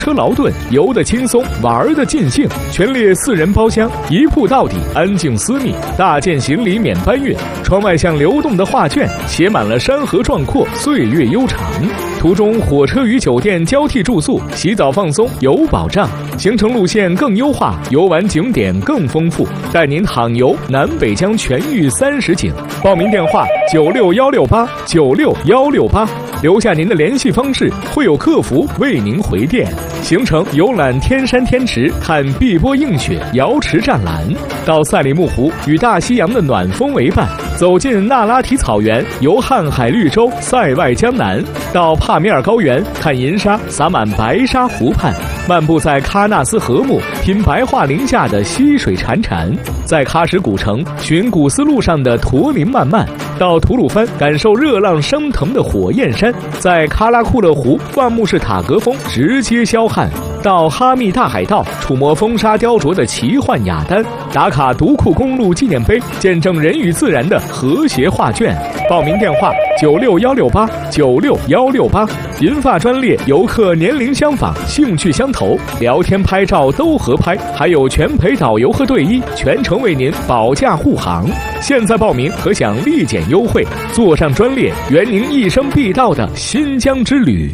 车劳顿，游得轻松，玩得尽兴，全列4人包厢，一铺到底，安静私密，大件行李免搬运。窗外像流动的画卷，写满了山河壮阔，岁月悠长。途中火车与酒店交替住宿，洗澡放松有保障，行程路线更优化，游玩景点更丰富，带您淌游南北疆全域30景。报名电话96168，96168，留下您的联系方式，会有客服为您回电。行程游览天山天池，看碧波映雪，瑶池湛蓝；到赛里木湖，与大西洋的暖风为伴；走进那拉提草原，游瀚海绿洲，塞外江南；到帕米尔高原，看银沙洒满白沙湖畔；漫步在喀纳斯河木，品白桦林下的溪水潺潺；在喀什古城寻古丝路上的驼铃漫漫；到吐鲁番感受热浪升腾的火焰山；在喀拉库勒湖万木式塔格峰直接消汗；到哈密大海盗触摸风沙雕琢的奇幻雅丹；打卡独库公路纪念碑，见证人与自然的和谐画卷。报名电话96168，96168。银发专列，游客年龄相仿，兴趣相投，聊天拍照都合拍，还有全陪导游和队医，全程为您保驾护航。现在报名可享立减优惠，坐上专列，圆您一生必到的新疆之旅。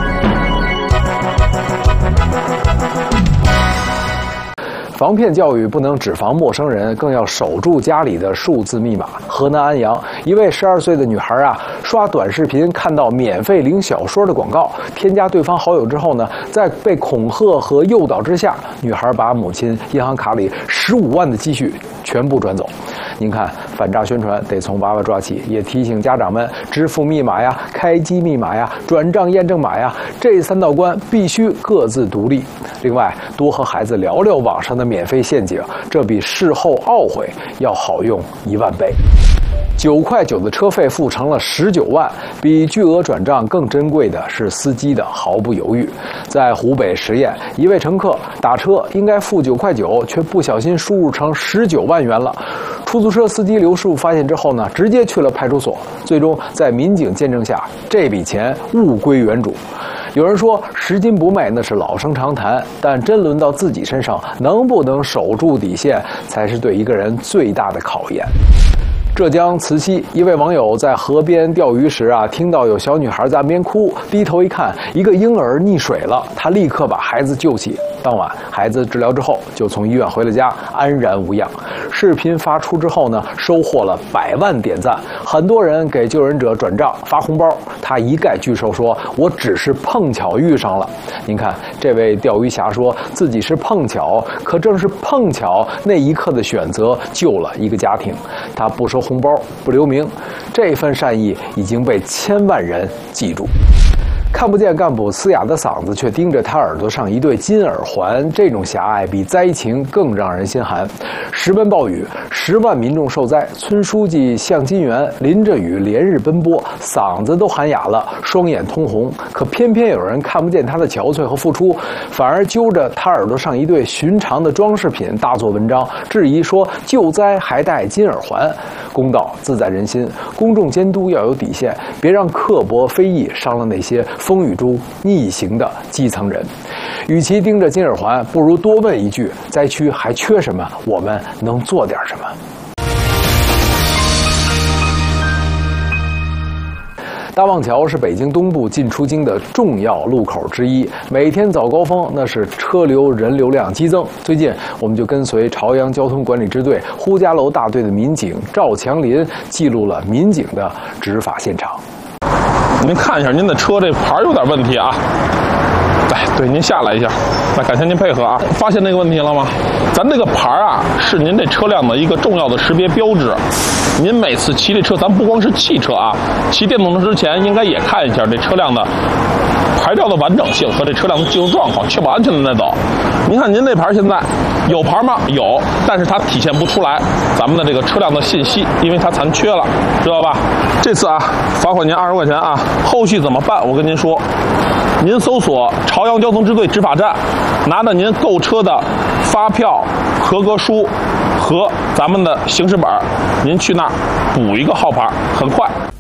防骗教育不能只防陌生人，更要守住家里的数字密码。河南安阳一位12岁的女孩刷短视频看到免费领小说的广告，添加对方好友之后呢，在被恐吓和诱导之下，女孩把母亲银行卡里15万的积蓄全部转走。您看，反诈宣传得从娃娃抓起，也提醒家长们，支付密码呀、开机密码呀、转账验证码呀，这3道关必须各自独立。另外，多和孩子聊聊网上的免费陷阱，这比事后懊悔要好用1万倍。9块9的车费付成了19万，比巨额转账更珍贵的是司机的毫不犹豫。在湖北十堰，一位乘客打车应该付9块9，却不小心输入成19万元了。出租车司机刘师傅发现之后呢，直接去了派出所，最终在民警见证下，这笔钱物归原主。有人说拾金不昧那是老生常谈，但真轮到自己身上，能不能守住底线，才是对一个人最大的考验。浙江慈溪一位网友在河边钓鱼时听到有小女孩在岸边哭，低头一看，一个婴儿溺水了，他立刻把孩子救起。当晚孩子治疗之后就从医院回了家，安然无恙。视频发出之后呢，收获了100万点赞，很多人给救人者转账发红包，他一概拒收，说我只是碰巧遇上了。您看，这位钓鱼侠说自己是碰巧，可正是碰巧那一刻的选择救了一个家庭。他不收红包，不留名，这份善意已经被千万人记住。看不见干部嘶哑的嗓子，却盯着他耳朵上一对金耳环，这种狭隘比灾情更让人心寒。石门暴雨，10万民众受灾，村书记向金元淋着雨连日奔波，嗓子都喊哑了，双眼通红，可偏偏有人看不见他的憔悴和付出，反而揪着他耳朵上一对寻常的装饰品大做文章，质疑说救灾还戴金耳环。公道自在人心，公众监督要有底线，别让刻薄非议伤了那些风雨中逆行的基层人。与其盯着金耳环，不如多问一句：灾区还缺什么？我们能做点什么？大望桥是北京东部进出京的重要路口之一，每天早高峰那是车流人流量激增。最近，我们就跟随朝阳交通管理支队呼家楼大队的民警赵强林，记录了民警的执法现场。 您看一下您的车这牌有点问题啊！哎，对，您下来一下。那感谢您配合啊！发现那个问题了吗？咱这个牌是您这车辆的一个重要的识别标志。您每次骑这车，咱不光是汽车骑电动车之前应该也看一下这车辆的牌照的完整性和这车辆的技术状况，确保安全的再走。您看您这牌现在有牌吗？有，但是它体现不出来咱们的这个车辆的信息，因为它残缺了，知道吧？这次罚款您20块钱后续怎么办？我跟您说，您搜索朝阳交通支队执法站，拿着您购车的发票、合格书和咱们的行驶本，您去那儿补一个号牌，很快。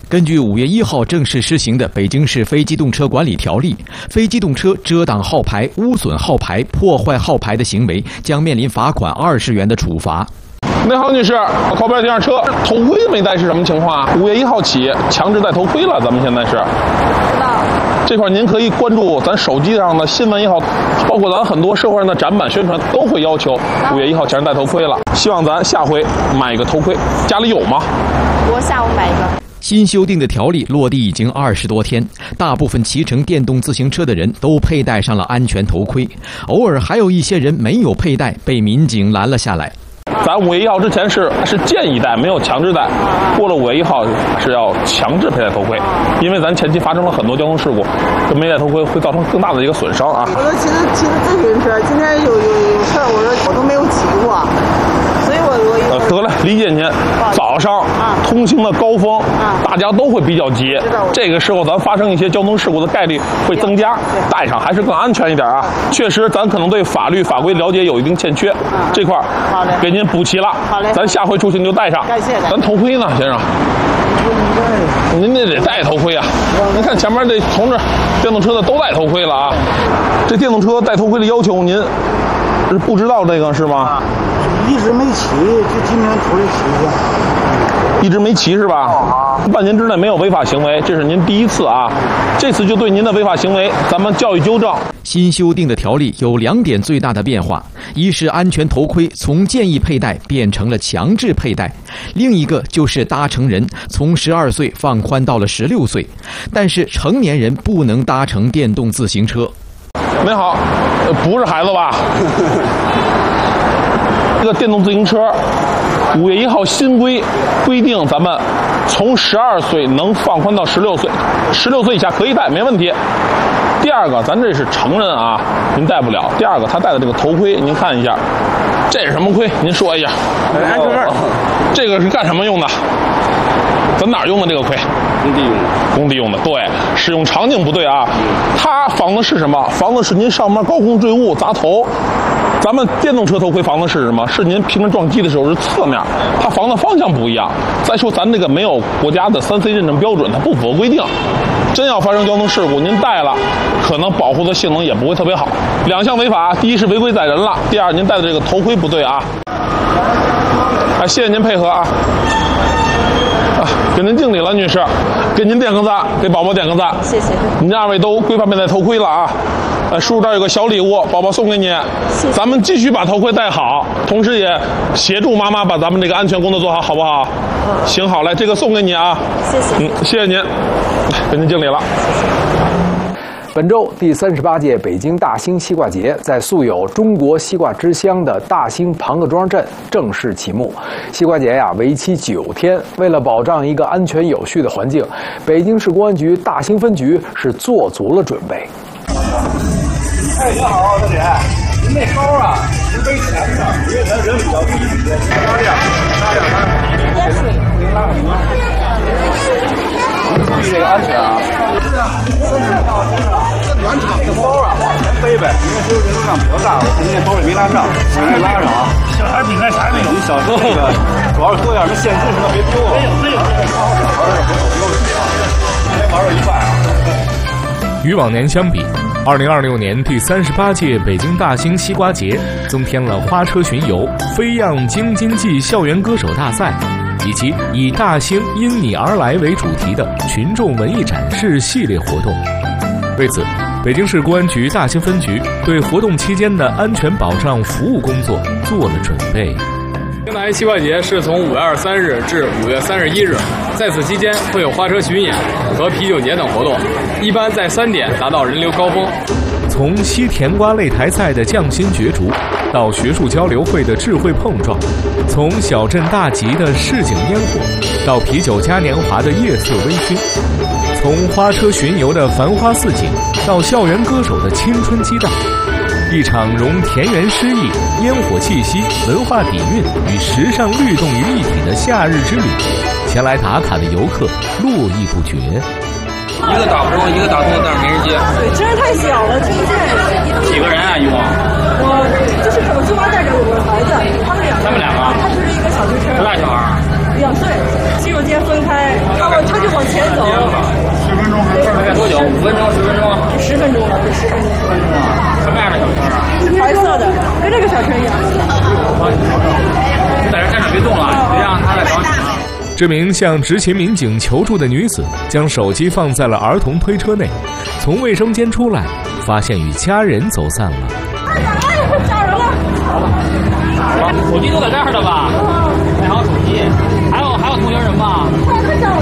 根据5月1号正式施行的《北京市非机动车管理条例》，非机动车遮挡号牌、污损号牌、破坏号牌的行为将面临罚款20元的处罚。 您好，女士，靠边停下车。头盔没戴是什么情况啊？5月1号起强制戴头盔了，咱们现在是。知道。这块您可以关注咱手机上的新闻也好，包括咱很多社会上的展板宣传都会要求5月1号强制戴头盔了。希望咱下回买一个头盔，家里有吗？ 我下午买一个。 新修订的条例落地已经20多天，大部分骑乘电动自行车的人都佩戴上了安全头盔，偶尔还有一些人没有佩戴，被民警拦了下来。 咱5月1号之前是建议戴，没有强制戴。过了5月1号是要强制佩戴头盔，因为咱前期发生了很多交通事故，跟没戴头盔会造成更大的一个损伤啊。 我说骑的自行车，今天有事儿，我说我都没有骑过，所以我得了，理解您。早上通行的高峰，大家都会比较急，这个时候咱发生一些交通事故的概率会增加，戴上还是更安全一点啊。确实，咱可能对法律法规了解有一定欠缺，这块给您补齐了。好嘞，咱下回出行就戴上。感谢。咱头盔呢，先生？您得戴头盔啊！您看前面这同志，电动车的都戴头盔了啊。这电动车戴头盔的要求，您是不知道这个是吗？ 一直没骑，就今天出来骑一下。 一直没骑是吧？半年之内没有违法行为，这是您第一次啊。这次就对您的违法行为，咱们教育纠正。 新修订的条例有2点最大的变化：一是安全头盔从建议佩戴变成了强制佩戴；另一个就是搭乘人从12岁放宽到了16岁，但是成年人不能搭乘电动自行车。 您好，不是孩子吧？这个电动自行车5月1号新规定，咱们从12岁能放宽到16岁，16岁以下可以戴，没问题。第二个，咱这是成人啊，您戴不了。第二个，他戴的这个头盔，您看一下，这是什么盔？您说一下。安全帽。这个是干什么用的？咱哪儿用的这个盔？ 工地用的。 工地用的，对，使用场景不对啊。它防的是什么？防的是您上面高空坠物砸头。咱们电动车头盔防的是什么？是您平时撞击的时候是侧面，它防的方向不一样。再说咱这个没有国家的3C 认证标准，它不符合规定。真要发生交通事故，您戴了，可能保护的性能也不会特别好。2项违法，第一是违规载人了，第二您戴的这个头盔不对啊。谢谢您配合啊。给您敬礼了，女士，给您点个赞，给宝宝点个赞， 谢谢。 您2位都规范佩戴头盔了啊。叔叔这儿有个小礼物，宝宝送给你。谢谢。咱们继续把头盔戴好，同时也协助妈妈把咱们这个安全工作做好，好不好？行，好嘞，这个送给你啊。 谢谢。 谢谢您，给您敬礼了。 本周第38届北京大兴西瓜节在素有“中国西瓜之乡”的大兴庞各庄镇正式启幕。西瓜节为期9天。为了保障一个安全有序的环境，北京市公安局大兴分局是做足了准备。 哎，您好，大姐，您那包啊，您背钱的，因为咱人比较密集，拉链，别水，您拉什么？注意这个安全啊！暖场的包啊，往前背呗，因为这个人流量比较大，我您那包里没拉上，赶紧拉上啊！小孩比那啥没有？你小时候那个，主要是多点那现金什么别丢啊！没有，今天玩儿愉快啊！ 与往年相比，2026年第38届北京大兴西瓜节增添了花车巡游、飞漾京津冀校园歌手大赛，以及以大兴因你而来为主题的群众文艺展示系列活动。为此，北京市公安局大兴分局对活动期间的安全保障服务工作做了准备。 大兴西瓜节是从5月23日至5月31日，在此期间会有花车巡演和啤酒节等活动，一般在3点达到人流高峰。 从西甜瓜擂台赛的匠心角逐，到学术交流会的智慧碰撞，从小镇大集的市井烟火，到啤酒嘉年华的夜色微醺，从花车巡游的繁花似锦，到校园歌手的青春激荡，一场融田园诗意、烟火气息、文化底蕴与时尚律动于一体的夏日之旅，前来打卡的游客络绎不绝。 一个打不中，一个打通，但是没人接。 对，真是太小了，听不见。 几个人啊？一共？ 我舅妈带着我孩子，他们两个。他就是一个小推车。 多大小孩？ 2岁，洗手间分开，他就往前这名向执勤民警求助的女子将手机放在了儿童推车内，从卫生间出来，发现与家人走散了。 找人了！ 手机都在这儿了吧？带好手机，还有同学人吗？ 快找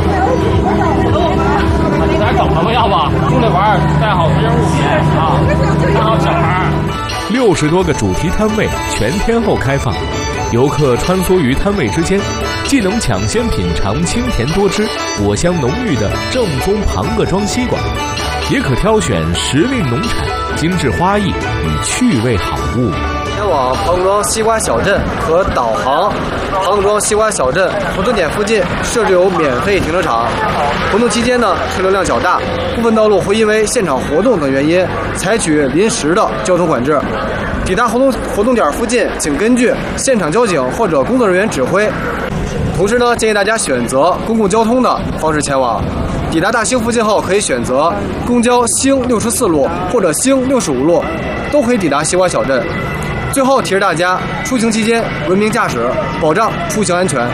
我！ 你在这等着吧，要不出来玩，带好随身物品啊，带好小孩。 60多个主题摊位全天候开放，游客穿梭于摊位之间，既能抢先品尝清甜多汁、果香浓郁的正宗庞各庄西瓜，也可挑选时令农产、精致花艺与趣味好物。 前往庞各庄西瓜小镇和导航。庞各庄西瓜小镇活动点附近设置有免费停车场。活动期间呢，车流量较大，部分道路会因为现场活动等原因采取临时的交通管制。抵达活动点附近，请根据现场交警或者工作人员指挥。同时呢，建议大家选择公共交通的方式前往。抵达大兴附近后，可以选择公交兴64路或者兴65路，都可以抵达西瓜小镇。最后提示大家，出行期间文明驾驶，保障出行安全。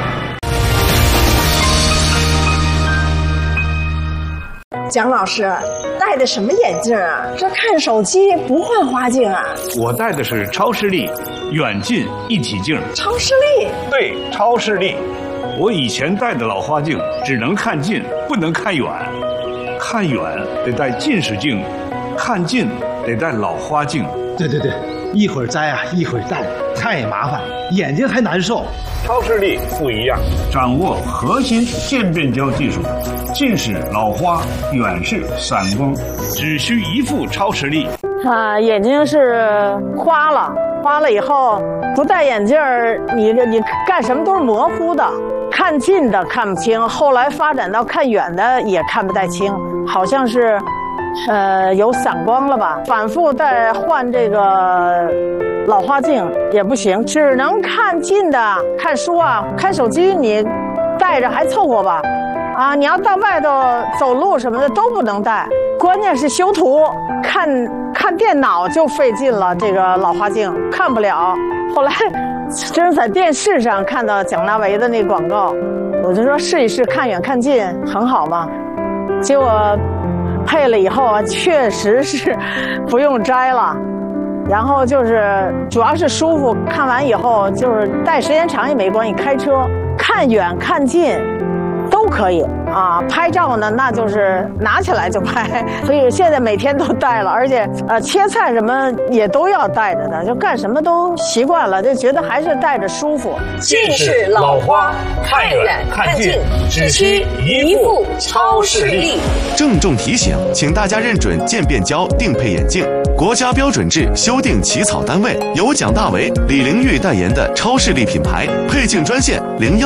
蒋老师戴的什么眼镜啊？这看手机不换花镜啊？ 我戴的是超视力远近一体镜。 超视力？ 对，超视力。我以前戴的老花镜只能看近，不能看远。看远得戴近视镜，看近得戴老花镜。 对，一会儿摘啊，一会儿戴，太麻烦，眼睛还难受。 超视力不一样，掌握核心渐变焦技术，近视、老花、远视、散光，只需一副超视力。 眼睛是花了以后不戴眼镜儿，你干什么都是模糊的，看近的看不清，后来发展到看远的也看不太清，好像是有散光了吧？反复再换这个老花镜也不行，只能看近的。看书啊，看手机你带着还凑合吧，啊，你要到外头走路什么的都不能带。关键是修图，看电脑就费劲了，这个老花镜看不了。后来真是在电视上看到蒋大为的那广告，我就说试一试，看远看近很好嘛。结果配了以后啊，确实是不用摘了，然后就是主要是舒服，看完以后就是戴时间长也没关系，开车看远看近都可以啊。拍照呢，那就是拿起来就拍，所以现在每天都戴了，而且切菜什么也都要戴着的，就干什么都习惯了，就觉得还是戴着舒服。 近视、老花，看远看近，只需一副超视力。 郑重提醒，请大家认准渐变焦定配眼镜，国家标准制修订起草单位由蒋大为、李玲玉代言的超视力品牌，配镜专线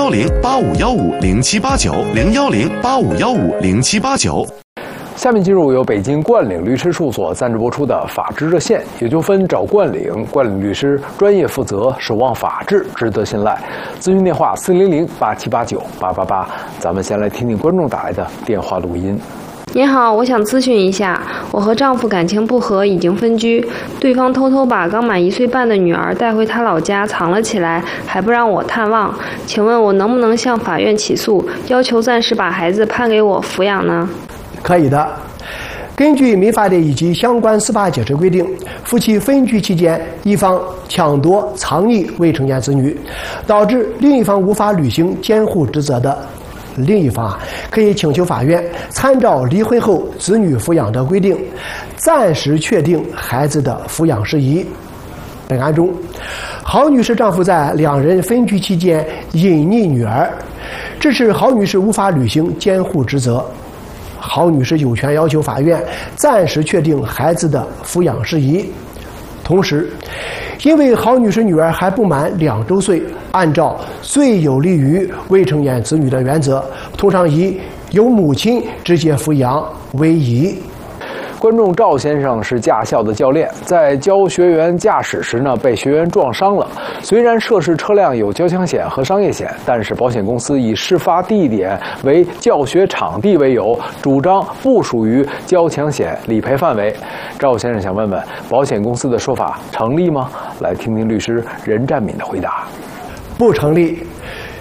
010-8515-0789，010-8515-0789。 下面进入由北京冠岭律师事务所赞助播出的法治热线，有纠纷找冠岭，冠岭律师专业负责，守望法治，值得信赖。咨询电话400-8789-888。咱们先来听听观众打来的电话录音。 您好，我想咨询一下，我和丈夫感情不和，已经分居，对方偷偷把刚满1岁半的女儿带回他老家藏了起来，还不让我探望，请问我能不能向法院起诉，要求暂时把孩子判给我抚养呢？ 可以的。根据民法典以及相关司法解释规定，夫妻分居期间，一方抢夺、藏匿未成年子女，导致另一方无法履行监护职责的，另一方可以请求法院参照离婚后子女抚养的规定，暂时确定孩子的抚养事宜。本案中，郝女士丈夫在两人分居期间隐匿女儿，致使郝女士无法履行监护职责。郝女士有权要求法院暂时确定孩子的抚养事宜。同时，因为郝女士女儿还不满2周岁，按照最有利于未成年子女的原则，通常以由母亲直接抚养为宜。 观众赵先生是驾校的教练，在教学员驾驶时呢，被学员撞伤了。虽然涉事车辆有交强险和商业险，但是保险公司以事发地点为教学场地为由，主张不属于交强险理赔范围。赵先生想问问，保险公司的说法成立吗？来听听律师任占敏的回答。 不成立。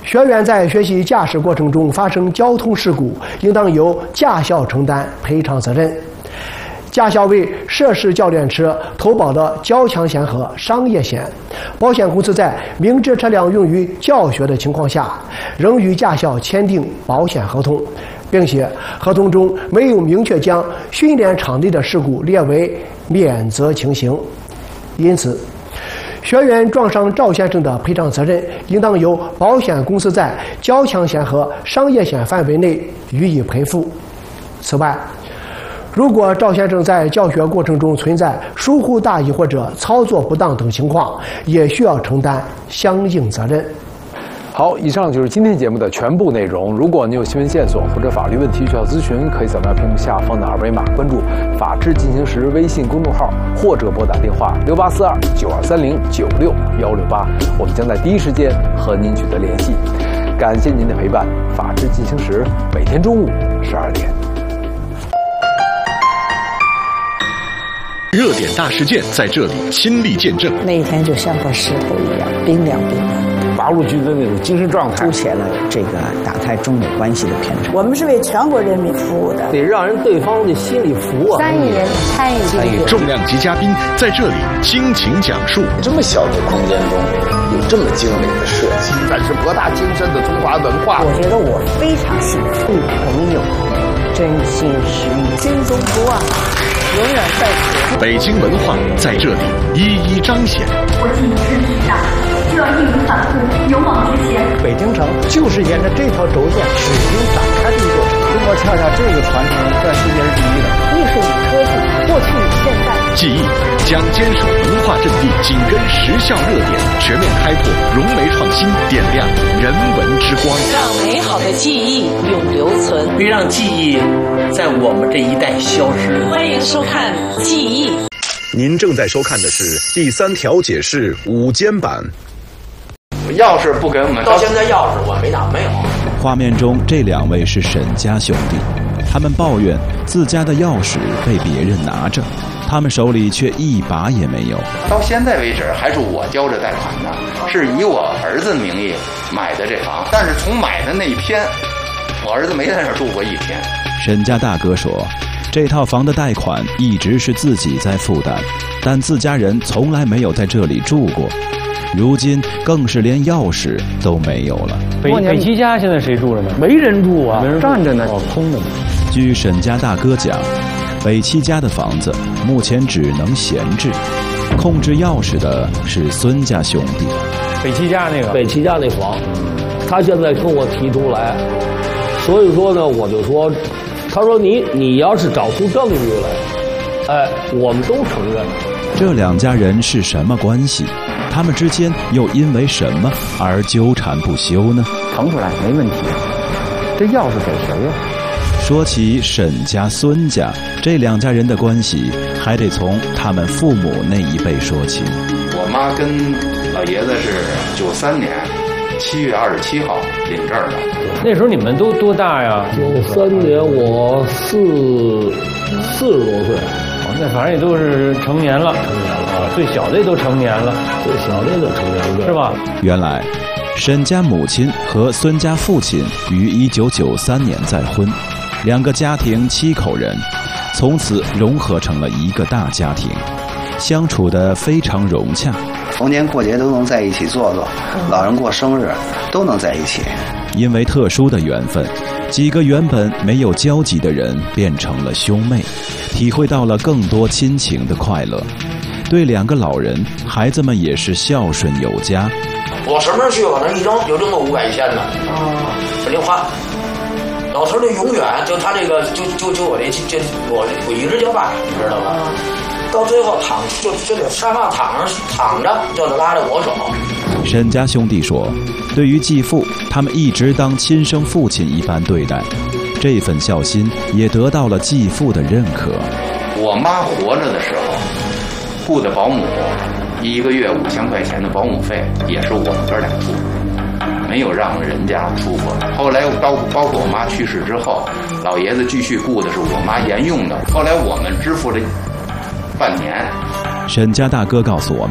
学员在学习驾驶过程中发生交通事故，应当由驾校承担赔偿责任。驾校为涉事教练车投保的交强险和商业险，保险公司在明知车辆用于教学的情况下，仍与驾校签订保险合同，并且合同中没有明确将训练场地的事故列为免责情形。因此，学员撞伤赵先生的赔偿责任应当由保险公司在交强险和商业险范围内予以赔付。此外，如果赵先生在教学过程中存在疏忽大意或者操作不当等情况，也需要承担相应责任。 好，以上就是今天节目的全部内容。如果您有新闻线索或者法律问题需要咨询，可以扫描屏幕下方的二维码，关注“法治进行时”微信公众号，或者拨打电话684292309618，我们将在第一时间和您取得联系。感谢您的陪伴，法治进行时每天中午12点。 热点大事件在这里亲历见证， 那一天就像块石头一样冰凉冰凉， 八路军的那种精神状态， 凸显了这个打开中美关系的偏差。 我们是为全国人民服务的， 得让人对方的心里服啊。 3亿人参与重量级嘉宾在这里倾情讲述。 这么小的空间中有这么精美的设计， 但是博大精深的中华文化， 我觉得我非常幸福。朋友，真心实意， 心中不忘，永远在此。 北京文化在这里一一彰显。 我尽身之大，就要义无反顾，勇往直前。 北京城就是沿着这条轴线始终展开的一座城。 中国恰恰这个传承在世界是第一的。 艺术与科技，过去与现在。 记忆将坚守文化阵地，紧跟时效热点，全面开拓融媒创新，点亮人文之光， 让美好的记忆永留存， 别让记忆在我们这一代消失。 欢迎收看《记忆》。 您正在收看的是第3条解释午间版。 钥匙不给我们， 到现在钥匙我没拿，没有。 画面中这2位是沈家兄弟，他们抱怨自家的钥匙被别人拿着，他们手里却一把也没有。 到现在为止还是我交着贷款呢，是以我儿子的名义买的这房，但是从买的那一天，我儿子没在那儿住过一天。 沈家大哥说，这套房的贷款一直是自己在负担，但自家人从来没有在这里住过，如今更是连钥匙都没有了。 北七家现在谁住着呢？ 没人住啊，站着呢， 空的。 据沈家大哥讲，北七家的房子目前只能闲置，控制钥匙的是孙家兄弟。 北七家那房，他现在跟我提出来，所以说呢，我就说，他说你要是找出证据来，哎，我们都承认。 这2家人是什么关系？他们之间又因为什么而纠缠不休呢？ 腾出来没问题，这钥匙给谁呀？ 说起沈家、孙家这2家人的关系，还得从他们父母那一辈说起。 我妈跟老爷子是93年7月27号领证的。 那时候你们都多大呀 ？93年我40多岁。 那反正也都是成年了啊，最小的也都成年了， 最小的都成年了， 是吧？ 原来，沈家母亲和孙家父亲于1993年再婚，2个家庭7口人，从此融合成了一个大家庭，相处得非常融洽。 逢年过节都能在一起坐坐，老人过生日都能在一起。 因为特殊的缘分，几个原本没有交集的人变成了兄妹，体会到了更多亲情的快乐。对2个老人，孩子们也是孝顺有加。 我什么时候去往那一扔，就扔个500、1000的，肯定花。老头儿就永远就他这个就我这我一直叫爸，你知道吧？到最后就得沙发躺着，就得拉着我手。 沈家兄弟说，对于继父，他们一直当亲生父亲一般对待，这份孝心也得到了继父的认可。 我妈活着的时候，雇的保姆，1个月5000块钱的保姆费也是我们哥俩出，没有让人家出过。后来包括我妈去世之后，老爷子继续雇的是我妈沿用的。后来我们支付了半年。 沈家大哥告诉我们，